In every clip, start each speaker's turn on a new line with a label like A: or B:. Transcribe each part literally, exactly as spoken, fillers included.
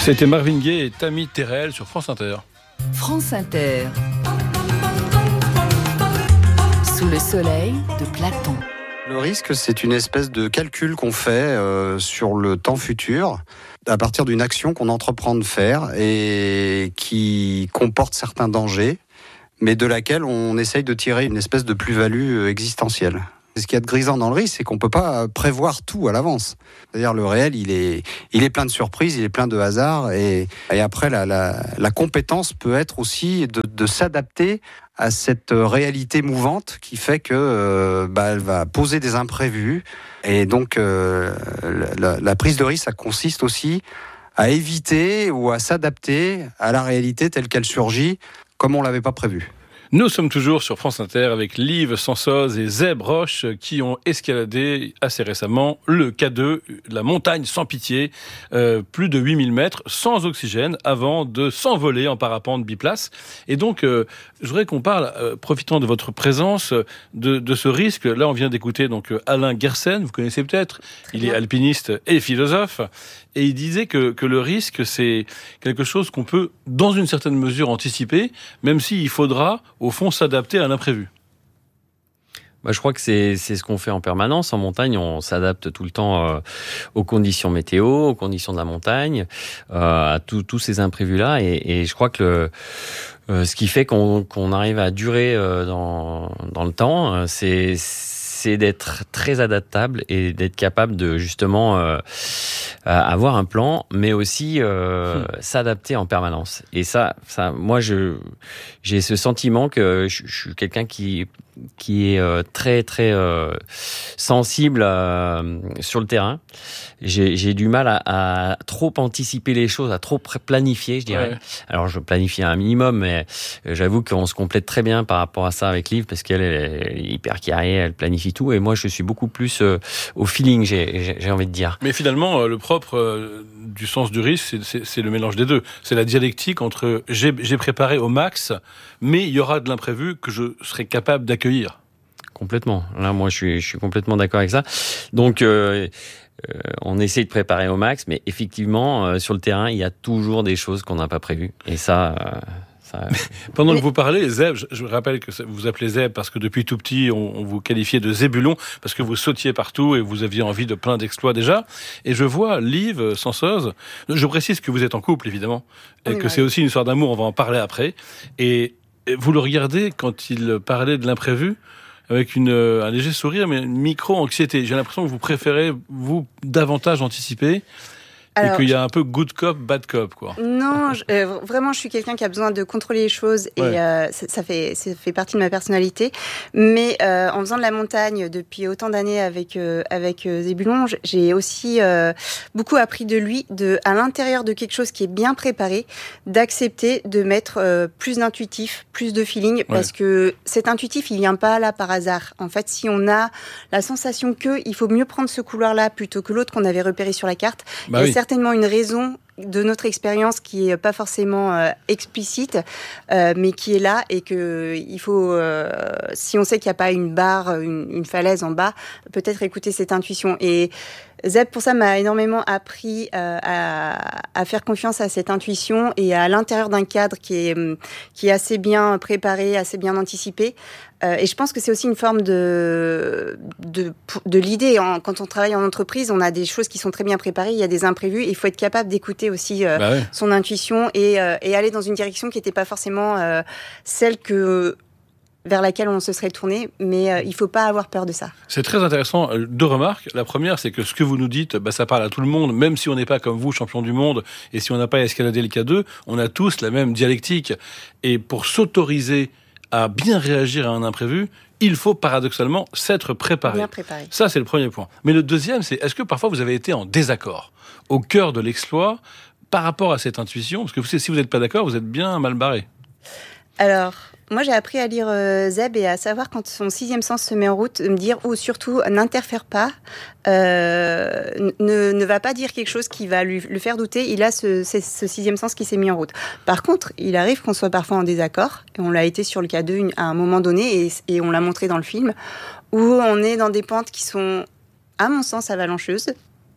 A: C'était Marvin Gaye et Tammy Terrell sur France Inter.
B: France Inter. Sous le soleil de Platon.
C: Le risque, c'est une espèce de calcul qu'on fait euh, sur le temps futur à partir d'une action qu'on entreprend de faire et qui comporte certains dangers, mais de laquelle on essaye de tirer une espèce de plus-value existentielle. Ce qu'il y a de grisant dans le risque, c'est qu'on ne peut pas prévoir tout à l'avance. C'est-à-dire le réel, il est, il est plein de surprises, il est plein de hasards. Et, et après, la, la, la compétence peut être aussi de, de s'adapter à cette réalité mouvante qui fait que euh, bah, elle va poser des imprévus. Et donc, euh, la, la prise de risque, ça consiste aussi à éviter ou à s'adapter à la réalité telle qu'elle surgit, comme on ne l'avait pas prévu.
A: Nous sommes toujours sur France Inter avec Liv Sansoz et Zeb Roche qui ont escaladé assez récemment le K deux, la montagne sans pitié, euh, plus de huit mille mètres, sans oxygène, avant de s'envoler en parapente biplace. Et donc, euh, je voudrais qu'on parle, euh, profitant de votre présence, de, de ce risque. Là, on vient d'écouter donc Alain Gersen, vous connaissez peut-être, il est alpiniste et philosophe, et il disait que, que le risque, c'est quelque chose qu'on peut, dans une certaine mesure, anticiper, même s'il faudra au fond, s'adapter à l'imprévu.
D: Bah, je crois que c'est, c'est ce qu'on fait en permanence. En montagne, on s'adapte tout le temps euh, aux conditions météo, aux conditions de la montagne, euh, à tous ces imprévus-là. Et, et je crois que le, euh, ce qui fait qu'on, qu'on arrive à durer euh, dans, dans le temps, c'est, c'est d'être très adaptable et d'être capable de justement euh, avoir un plan, mais aussi euh, hmm. s'adapter en permanence. Et ça, ça, moi, je, j'ai ce sentiment que je, je suis quelqu'un qui qui est euh, très très euh, sensible euh, sur le terrain. J'ai, j'ai du mal à, à trop anticiper les choses, à trop planifier, je dirais. Ouais. Alors je planifie un minimum, mais j'avoue qu'on se complète très bien par rapport à ça avec Liv, parce qu'elle est hyper carrée, elle planifie tout, et moi je suis beaucoup plus euh, au feeling, j'ai, j'ai, j'ai envie de dire.
A: Mais finalement, le propre euh, du sens du risque, c'est, c'est, c'est le mélange des deux. C'est la dialectique entre j'ai, j'ai préparé au max, mais il y aura de l'imprévu que je serai capable d'accueillir.
D: Complètement. Là, moi, je suis, je suis complètement d'accord avec ça. Donc, euh, euh, on essaie de préparer au max, mais effectivement, euh, sur le terrain, il y a toujours des choses qu'on n'a pas prévues. Et ça... Euh, ça...
A: Pendant que vous parlez, Zeb, je, je rappelle que vous vous appelez Zeb parce que depuis tout petit, on, on vous qualifiait de Zébulon, parce que vous sautiez partout et vous aviez envie de plein d'exploits déjà. Et je vois Liv Sansoz, je précise que vous êtes en couple, évidemment, et oui, que ouais. c'est aussi une histoire d'amour, on va en parler après. Et, et vous le regardez quand il parlait de l'imprévu, avec une, un léger sourire, mais une micro-anxiété. J'ai l'impression que vous préférez, vous, davantage anticiper. Alors, et qu'il y a un peu good cop, bad cop, quoi.
E: Non, je, euh, vraiment, je suis quelqu'un qui a besoin de contrôler les choses et ouais. euh, ça, ça, fait, ça fait partie de ma personnalité. Mais euh, en faisant de la montagne depuis autant d'années avec, euh, avec euh, Zébulon, j'ai aussi euh, beaucoup appris de lui, de, à l'intérieur de quelque chose qui est bien préparé, d'accepter de mettre euh, plus d'intuitif, plus de feeling, ouais. parce que cet intuitif, il vient pas là par hasard. En fait, si on a la sensation qu'il faut mieux prendre ce couloir-là plutôt que l'autre qu'on avait repéré sur la carte,
A: bah
E: il y a
A: oui.
E: certainement une raison de notre expérience qui est pas forcément euh, explicite, euh, mais qui est là et que il faut, euh, si on sait qu'il n'y a pas une barre, une, une falaise en bas, peut-être écouter cette intuition. Et Zeb, pour ça, m'a énormément appris euh, à, à faire confiance à cette intuition et à l'intérieur d'un cadre qui est, qui est assez bien préparé, assez bien anticipé. Euh, et je pense que c'est aussi une forme de, de, de l'idée. En, quand on travaille en entreprise, on a des choses qui sont très bien préparées, il y a des imprévus, et il faut être capable d'écouter aussi euh, bah ouais. son intuition et, euh, et aller dans une direction qui n'était pas forcément euh, celle que... vers laquelle on se serait tourné, mais euh, il ne faut pas avoir peur de ça.
A: C'est très intéressant. Deux remarques. La première, c'est que ce que vous nous dites, bah, ça parle à tout le monde, même si on n'est pas comme vous, champion du monde, et si on n'a pas escaladé le K deux, on a tous la même dialectique. Et pour s'autoriser à bien réagir à un imprévu, il faut paradoxalement s'être préparé.
E: Bien préparé.
A: Ça, c'est le premier point. Mais le deuxième, c'est est-ce que parfois vous avez été en désaccord au cœur de l'exploit par rapport à cette intuition ? Parce que si vous n'êtes pas d'accord, vous êtes bien mal barré.
E: Alors... moi, j'ai appris à lire euh, Zeb et à savoir quand son sixième sens se met en route, de me dire, ou surtout, n'interfère pas, euh, ne, ne va pas dire quelque chose qui va lui, le faire douter. Il a ce, ce, ce sixième sens qui s'est mis en route. Par contre, il arrive qu'on soit parfois en désaccord, et on l'a été sur le K deux une, à un moment donné, et, et on l'a montré dans le film, où on est dans des pentes qui sont, à mon sens, avalancheuses,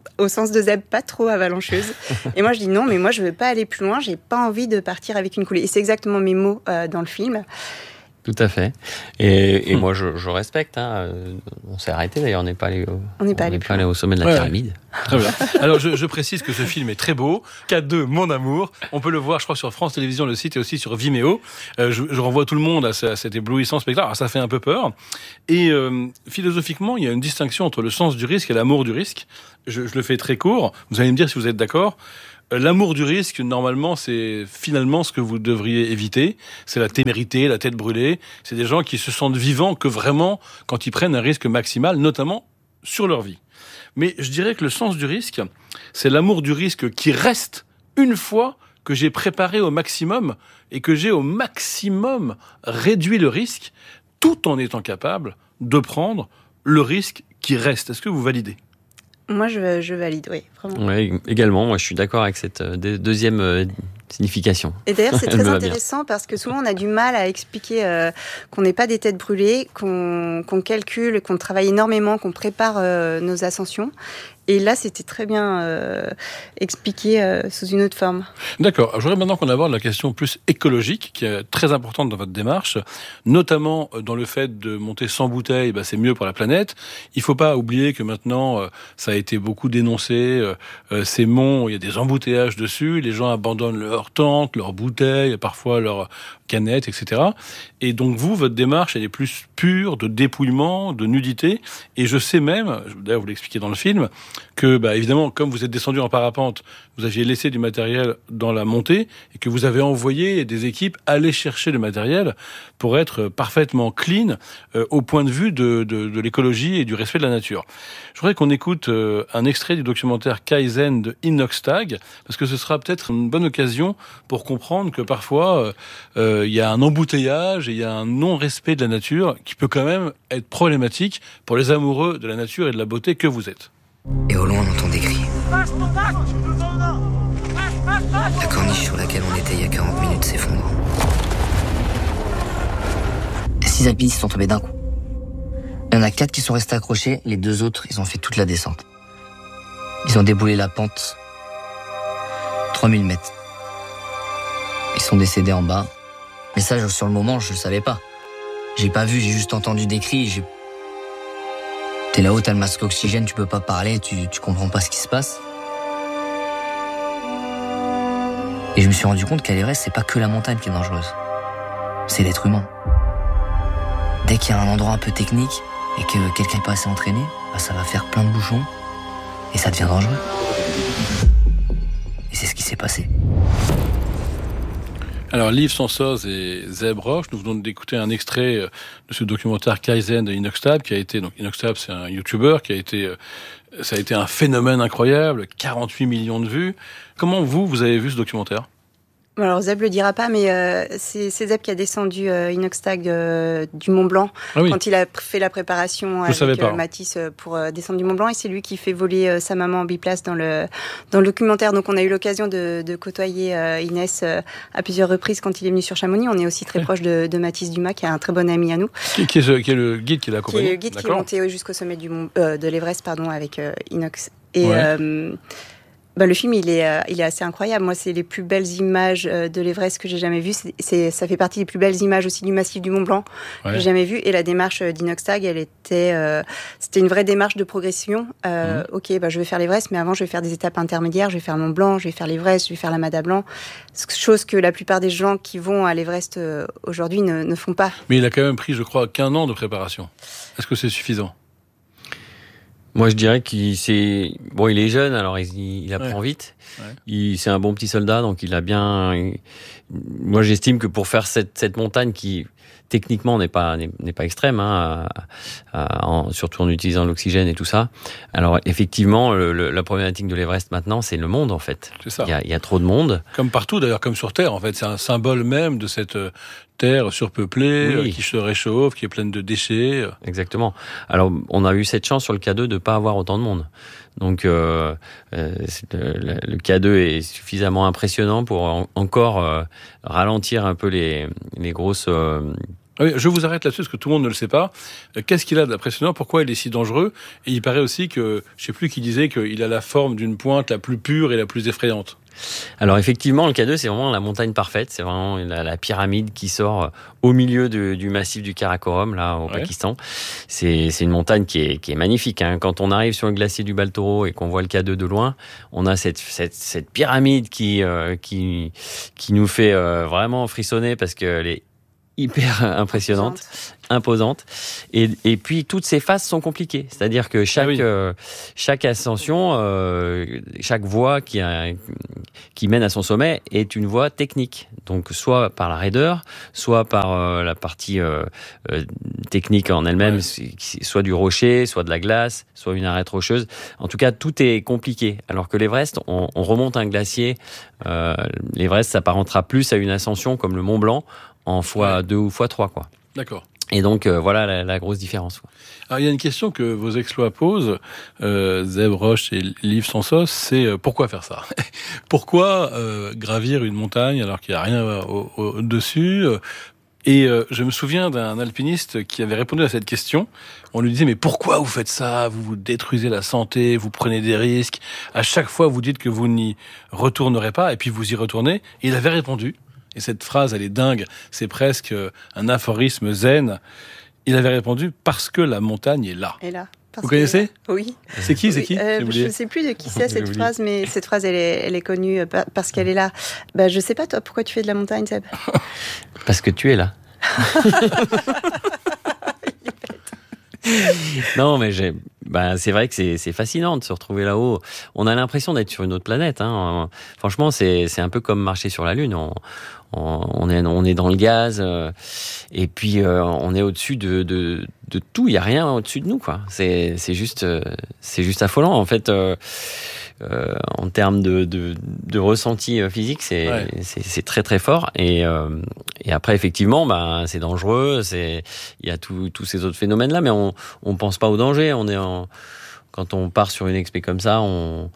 E: au sens de zèbre, pas trop avalancheuse. Et moi, je dis non, mais moi, je veux pas aller plus loin. J'ai pas envie de partir avec une coulée. Et c'est exactement mes mots euh, dans le film.
D: Tout à fait. Et, et mmh. moi, je, je respecte. Hein. On s'est arrêté d'ailleurs. On n'est pas allé au,
E: on n'est pas, allé,
D: pas allé au sommet de la ouais, pyramide.
A: Très bien. Alors, je, je précise que ce film est très beau. K deux, Mon Amour. On peut le voir, je crois, sur France Télévisions, le site, et aussi sur Vimeo. Euh, je, je renvoie tout le monde à, ce, à cet éblouissant spectacle. Alors, ça fait un peu peur. Et euh, philosophiquement, il y a une distinction entre le sens du risque et l'amour du risque. Je, je le fais très court. Vous allez me dire si vous êtes d'accord. L'amour du risque, normalement, c'est finalement ce que vous devriez éviter. C'est la témérité, la tête brûlée. C'est des gens qui se sentent vivants que vraiment quand ils prennent un risque maximal, notamment sur leur vie. Mais je dirais que le sens du risque, c'est l'amour du risque qui reste une fois que j'ai préparé au maximum et que j'ai au maximum réduit le risque, tout en étant capable de prendre le risque qui reste. Est-ce que vous validez ?
E: Moi, je, je valide, oui, vraiment.
D: Oui, également, moi, je suis d'accord avec cette euh, deuxième euh, signification.
E: Et d'ailleurs, c'est très intéressant parce que souvent, on a du mal à expliquer euh, qu'on n'est pas des têtes brûlées, qu'on, qu'on calcule, qu'on travaille énormément, qu'on prépare euh, nos ascensions. Et là, c'était très bien euh, expliqué euh, sous une autre forme.
A: D'accord. Je voudrais maintenant qu'on aborde la question plus écologique, qui est très importante dans votre démarche, notamment dans le fait de monter sans bouteille, bah, c'est mieux pour la planète. Il ne faut pas oublier que maintenant, euh, ça a été beaucoup dénoncé, euh, ces monts, il y a des embouteillages dessus, les gens abandonnent leurs tentes, leurs bouteilles, parfois leurs canettes, et cetera. Et donc vous, votre démarche, elle est plus pure, de dépouillement, de nudité. Et je sais même, d'ailleurs vous l'expliquez dans le film, que, bah, évidemment, comme vous êtes descendu en parapente, vous aviez laissé du matériel dans la montée et que vous avez envoyé des équipes aller chercher le matériel pour être parfaitement clean euh, au point de vue de, de, de l'écologie et du respect de la nature. Je voudrais qu'on écoute euh, un extrait du documentaire Kaizen de Inoxtag, parce que ce sera peut-être une bonne occasion pour comprendre que parfois, il euh, y a un embouteillage et il y a un non-respect de la nature qui peut quand même être problématique pour les amoureux de la nature et de la beauté que vous êtes.
F: Et au loin, on entend des cris. La corniche sur laquelle on était il y a quarante minutes s'effondre. Six alpinistes sont tombés d'un coup. Il y en a quatre qui sont restés accrochés, les deux autres, ils ont fait toute la descente. Ils ont déboulé la pente. trois mille mètres. Ils sont décédés en bas. Mais ça, sur le moment, je le savais pas. J'ai pas vu, j'ai juste entendu des cris, j'ai... T'es là-haut, t'as le masque oxygène, tu peux pas parler, tu, tu comprends pas ce qui se passe. Et je me suis rendu compte qu'à l'Everest, c'est pas que la montagne qui est dangereuse. C'est l'être humain. Dès qu'il y a un endroit un peu technique et que quelqu'un n'est pas assez entraîné, bah ça va faire plein de bouchons et ça devient dangereux. Et c'est ce qui s'est passé.
A: Alors, Liv Sansoz et Zeb Roche, nous venons d'écouter un extrait de ce documentaire Kaizen de Inoxtag, qui a été, donc Inoxtag, c'est un YouTuber qui a été, ça a été un phénomène incroyable, quarante-huit millions de vues. Comment vous, vous avez vu ce documentaire ?
E: Alors Zeb le dira pas, mais euh, c'est, c'est Zeb qui a descendu euh, Inoxtag euh, du Mont Blanc ah oui. quand il a fait la préparation
A: Je
E: avec
A: euh,
E: Mathis pour euh, descendre du Mont Blanc, et c'est lui qui fait voler euh, sa maman en biplace dans le dans le documentaire. Donc on a eu l'occasion de, de côtoyer euh, Inès euh, à plusieurs reprises quand il est venu sur Chamonix. On est aussi très proche de, de Mathis Dumas, qui est un très bon ami à nous.
A: Qui, qui, est, ce, qui est le guide qui l'a accompagné.
E: Qui est le guide D'accord. qui est monté jusqu'au sommet du Mont, euh, de l'Everest, pardon, avec euh, Inox. Et ouais. euh, Bah, le film, il est, euh, il est assez incroyable. Moi, c'est les plus belles images euh, de l'Everest que j'ai jamais vues. C'est, c'est, ça fait partie des plus belles images aussi du massif du Mont Blanc ouais. que j'ai jamais vues. Et la démarche d'Inoxtag, elle était, euh, c'était une vraie démarche de progression. Euh, mmh. Ok, bah, je vais faire l'Everest, mais avant, je vais faire des étapes intermédiaires. Je vais faire le Mont Blanc, je vais faire l'Everest, je vais faire la Mada Blanc. Chose que la plupart des gens qui vont à l'Everest euh, aujourd'hui ne, ne font pas.
A: Mais il a quand même pris, je crois, qu'un an de préparation. Est-ce que c'est suffisant ?
D: Moi, je dirais qu'il c'est bon. Il est jeune, alors il, il apprend ouais. vite. Ouais. Il, c'est un bon petit soldat, donc il a bien. Il... Moi, j'estime que pour faire cette cette montagne qui techniquement n'est pas n'est, n'est pas extrême, hein, à, à, en, surtout en utilisant l'oxygène et tout ça. Alors effectivement, le, le, la problématique de l'Everest maintenant, c'est le monde en fait.
A: C'est ça.
D: Il y a, il y a trop de monde.
A: Comme partout, d'ailleurs, comme sur Terre, en fait, c'est un symbole même de cette terre surpeuplée, oui. euh, qui se réchauffe, qui est pleine de déchets.
D: Exactement. Alors, on a eu cette chance sur le K deux de pas avoir autant de monde. Donc, euh, euh, c'est, le, le K deux est suffisamment impressionnant pour en, encore euh, ralentir un peu les, les grosses... Euh,
A: Oui, je vous arrête là-dessus parce que tout le monde ne le sait pas. Qu'est-ce qu'il a d'impressionnant? Pourquoi il est si dangereux? Et il paraît aussi que, je ne sais plus qui disait qu'il a la forme d'une pointe la plus pure et la plus effrayante.
D: Alors effectivement, le K deux, c'est vraiment la montagne parfaite. C'est vraiment la, la pyramide qui sort au milieu de, du massif du Karakorum, là, au ouais. Pakistan. C'est, c'est une montagne qui est, qui est magnifique. Hein. Quand on arrive sur le glacier du Baltoro et qu'on voit le K deux de loin, on a cette, cette, cette pyramide qui, euh, qui, qui nous fait euh, vraiment frissonner parce qu'elle est hyper impressionnante, imposante. Et, et puis, toutes ces phases sont compliquées. C'est-à-dire que chaque, ah oui. euh, chaque ascension, euh, chaque voie qui, a, qui mène à son sommet est une voie technique. Donc, soit par la raideur, soit par euh, la partie euh, euh, technique en elle-même, ouais. soit du rocher, soit de la glace, soit une arête rocheuse. En tout cas, tout est compliqué. Alors que l'Everest, on, on remonte un glacier. Euh, L'Everest s'apparentera plus à une ascension comme le Mont Blanc, en fois ouais. deux ou fois trois, quoi.
A: D'accord.
D: Et donc, euh, voilà la, la grosse différence, quoi.
A: Alors, il y a une question que vos exploits posent, euh, Zeb Roche et Liv Sansos, c'est euh, pourquoi faire ça? Pourquoi euh, gravir une montagne alors qu'il n'y a rien au, au, au-dessus? Et euh, je me souviens d'un alpiniste qui avait répondu à cette question. On lui disait, mais pourquoi vous faites ça? Vous vous détruisez la santé, vous prenez des risques. À chaque fois, vous dites que vous n'y retournerez pas, et puis vous y retournez. Et il avait répondu. Et cette phrase, elle est dingue, c'est presque un aphorisme zen. Il avait répondu « parce que la montagne est là ».
E: Et là.
A: Vous connaissez?
E: Oui.
A: C'est qui, c'est
E: oui.
A: qui
E: euh, Je ne sais plus de qui c'est cette phrase, mais cette phrase, elle est, elle est connue parce qu'elle est là. Bah, je ne sais pas, toi, pourquoi tu fais de la montagne, Seb?
D: Parce que tu es là. Non, mais j'ai... Bah, c'est vrai que c'est, c'est fascinant de se retrouver là-haut. On a l'impression d'être sur une autre planète. Hein. Franchement, c'est, c'est un peu comme marcher sur la Lune. On, on, on, est, on est dans le gaz, euh, et puis euh, on est au-dessus de, de, de tout. Il n'y a rien au-dessus de nous, quoi. C'est, c'est, juste, euh, c'est juste affolant. En fait, euh, euh, en termes de, de, de ressenti physique, c'est, ouais. c'est, c'est très très fort. Et, euh, et après, effectivement, bah, c'est dangereux. C'est, il y a tous ces autres phénomènes-là, mais on ne pense pas au danger. On est en, quand on part sur une expé comme ça, on,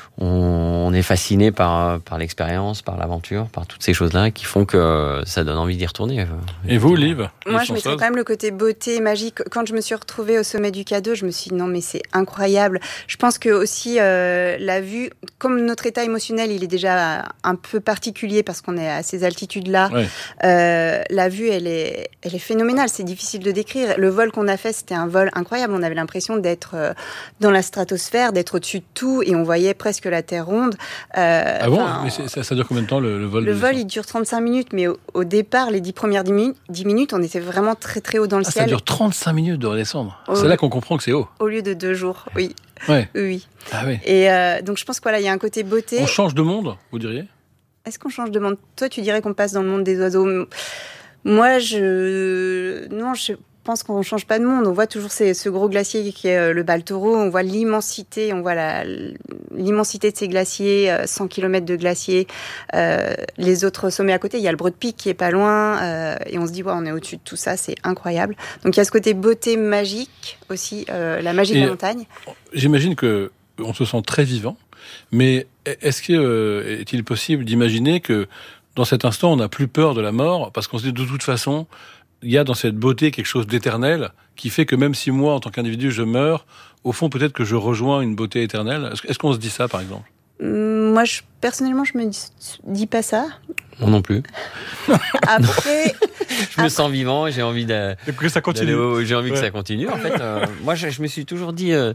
D: on est fasciné par, par l'expérience, par l'aventure, par toutes ces choses-là qui font que ça donne envie d'y retourner.
A: Et vous, Liv?
E: Moi, je mettrais quand même le côté beauté, magique. Quand je me suis retrouvée au sommet du K deux, je me suis dit non, mais c'est incroyable. Je pense que aussi euh, la vue, comme notre état émotionnel, il est déjà un peu particulier parce qu'on est à ces altitudes-là. Ouais. Euh, la vue, elle est, elle est phénoménale. C'est difficile de décrire. Le vol qu'on a fait, c'était un vol incroyable. On avait l'impression d'être euh, dans la stratosphère, d'être au-dessus de tout, et on voyait presque la Terre ronde. Euh,
A: ah bon? Mais c'est, ça, ça dure combien de temps, le, le vol?
E: Le vol, il dure trente-cinq minutes, mais au, au départ, les dix premières dix minutes, on était vraiment très très haut dans le
A: ah,
E: ciel.
A: Ça dure trente-cinq minutes de redescendre. Au, c'est là qu'on comprend que c'est haut.
E: Au lieu de deux jours, oui.
A: Ouais.
E: Oui.
A: Ah oui.
E: Et euh, donc je pense qu'il voilà, y a un côté beauté.
A: On change de monde, vous diriez?
E: Est-ce qu'on change de monde? Toi, tu dirais qu'on passe dans le monde des oiseaux. Moi, je... Non, je... Je pense qu'on ne change pas de monde. On voit toujours ces, ce gros glacier qui est le Baltoro. On voit l'immensité, on voit la, l'immensité de ces glaciers, cent kilomètres de glaciers. Euh, les autres sommets à côté, il y a le Broad Peak qui est pas loin. Euh, et on se dit, ouais, on est au-dessus de tout ça, c'est incroyable. Donc il y a ce côté beauté magique aussi, euh, la magie et de la montagne.
A: J'imagine qu'on se sent très vivant. Mais est-ce qu'il euh, est-il possible d'imaginer que dans cet instant, on n'a plus peur de la mort parce qu'on se dit de toute façon, il y a dans cette beauté quelque chose d'éternel qui fait que même si moi, en tant qu'individu, je meurs, au fond, peut-être que je rejoins une beauté éternelle. Est-ce qu'on se dit ça, par exemple?
E: Moi, je, personnellement, je me dis, dis pas ça.
D: Moi non plus.
E: Après...
D: je me sens vivant et j'ai envie de,
A: que ça continue.
D: Au, j'ai envie ouais. que ça continue. En fait, euh, moi, je, je me suis toujours dit... Euh,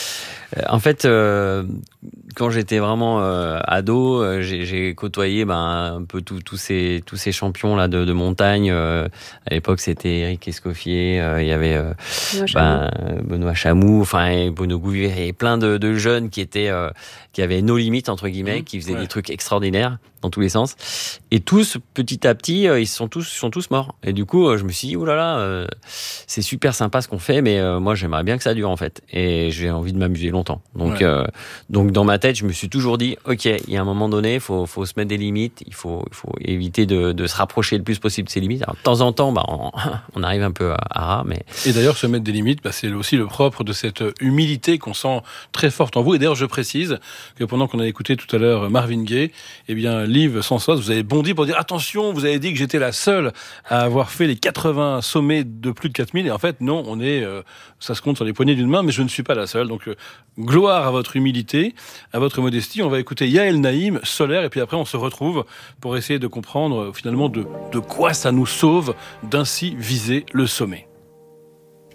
D: En fait, euh, quand j'étais vraiment euh, ado, euh, j'ai, j'ai côtoyé ben, un peu tous tout ces, tous ces champions là, de, de montagne. Euh, à l'époque, c'était Eric Escoffier, euh, il y avait euh, Benoît, ben, Chamou. Benoît Chamou, enfin, Bono Gouvier, et plein de, de jeunes qui, étaient, euh, qui avaient nos limites, entre guillemets, mmh, qui faisaient ouais. des trucs extraordinaires dans tous les sens. Et tous, petit à petit, euh, ils sont tous, sont tous morts. Et du coup, euh, je me suis dit, oulala, euh, c'est super sympa ce qu'on fait, mais euh, moi, j'aimerais bien que ça dure, en fait. Et j'ai envie de m'amuser longtemps. Donc,
A: Ouais.
D: euh, donc dans ma tête, je me suis toujours dit, ok, il y a un moment donné, il faut, faut se mettre des limites, il faut, il faut éviter de, de se rapprocher le plus possible de ces limites. Alors, de temps en temps, bah, on, on arrive un peu à, à ras, mais...
A: Et d'ailleurs, se mettre des limites, bah, c'est aussi le propre de cette humilité qu'on sent très forte en vous. Et d'ailleurs, je précise que pendant qu'on a écouté tout à l'heure Marvin Gaye, eh bien, Liv Sansos, vous avez bondi pour dire, attention, vous avez dit que j'étais la seule à avoir fait les quatre-vingts sommets de plus de quatre mille. Et en fait, non, on est, euh, ça se compte sur les poignées d'une main, mais je ne suis pas la seule. Donc, euh, gloire à votre humilité, à votre modestie. On va écouter Yael Naïm, Solaire, et puis après, on se retrouve pour essayer de comprendre, euh, finalement, de, de quoi ça nous sauve d'ainsi viser le sommet.